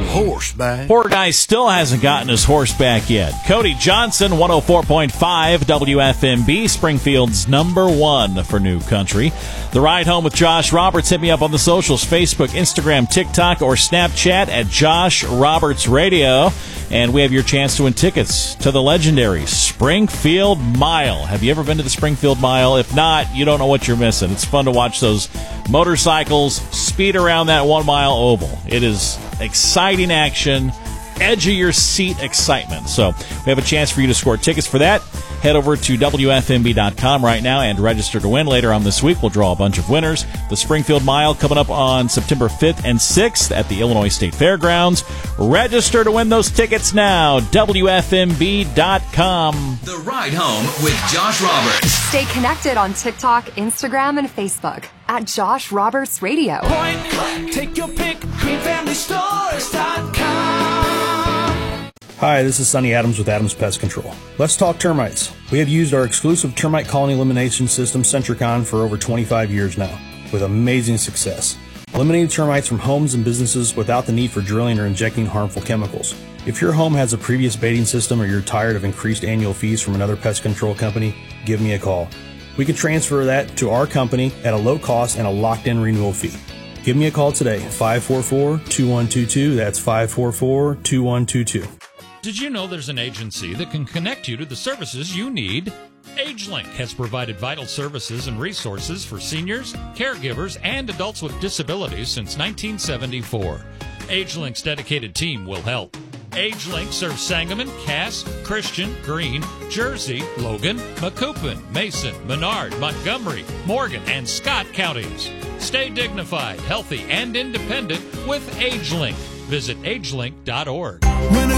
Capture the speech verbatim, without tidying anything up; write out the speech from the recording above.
horse back. Poor guy still hasn't gotten his horse back yet. Cody Johnson, one oh four point five W F M B, Springfield's number one for new country. The Ride Home with Josh Roberts. Hit me up on the socials, Facebook, Instagram, TikTok, or Snapchat at Josh Roberts Radio. And we have your chance to win tickets to the legendary Springfield Mile. Have you ever been to the Springfield Mile? If not, you don't know what you're missing. It's fun to watch those motorcycles speed around that one-mile oval. It is exciting action, edge-of-your-seat excitement. So we have a chance for you to score tickets for that. Head over to W F M B dot com right now and register to win. Later on this week, we'll draw a bunch of winners. The Springfield Mile coming up on September fifth and sixth at the Illinois State Fairgrounds. Register to win those tickets now. W F M B dot com. The Ride Home with Josh Roberts. Stay connected on TikTok, Instagram, and Facebook at Josh Roberts Radio. Point click, take your pick, green family stores dot com. Hi, this is Sonny Adams with Adams Pest Control. Let's talk termites. We have used our exclusive termite colony elimination system, Centricon, for over twenty-five years now, with amazing success. Eliminating termites from homes and businesses without the need for drilling or injecting harmful chemicals. If your home has a previous baiting system or you're tired of increased annual fees from another pest control company, give me a call. We can transfer that to our company at a low cost and a locked-in renewal fee. Give me a call today, five four four, two one two two. That's five four four, two one two two. Did you know there's an agency that can connect you to the services you need? AgeLink has provided vital services and resources for seniors, caregivers, and adults with disabilities since nineteen seventy-four. AgeLink's dedicated team will help. AgeLink serves Sangamon, Cass, Christian, Greene, Jersey, Logan, Macoupin, Mason, Menard, Montgomery, Morgan, and Scott counties. Stay dignified, healthy, and independent with AgeLink. Visit agelink dot org. When